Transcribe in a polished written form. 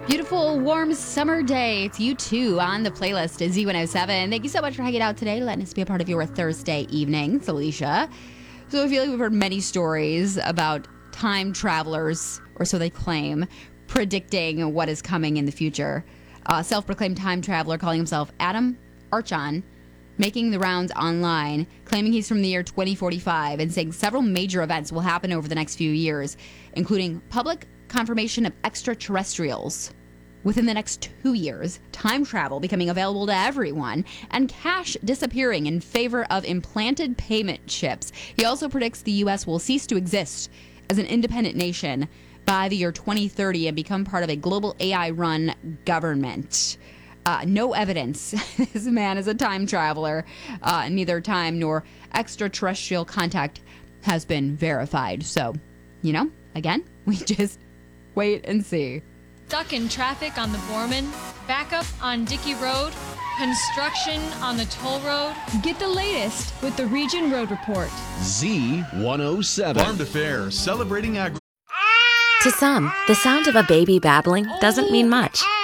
Beautiful, warm summer day. It's you too on the playlist is Z107. Thank you so much for hanging out today, letting us be a part of your Thursday evening. It's Alicia. So I feel like we've heard many stories about time travelers, or so they claim, predicting what is coming in the future. Self-proclaimed time traveler calling himself Adam Archon, making the rounds online, claiming he's from the year 2045 and saying several major events will happen over the next few years, including public confirmation of extraterrestrials within the next 2 years, time travel becoming available to everyone, and cash disappearing in favor of implanted payment chips. He also predicts the U.S. will cease to exist as an independent nation by the year 2030 and become part of a global AI-run government. No evidence this man is a time traveler. Neither time nor extraterrestrial contact has been verified. So, again, we just wait and see. Stuck in traffic on the Borman, backup on Dickey Road, construction on the toll road. Get the latest with the Region Road Report. Z107. Farm to Fair, celebrating agriculture. To some, the sound of a baby babbling doesn't mean much.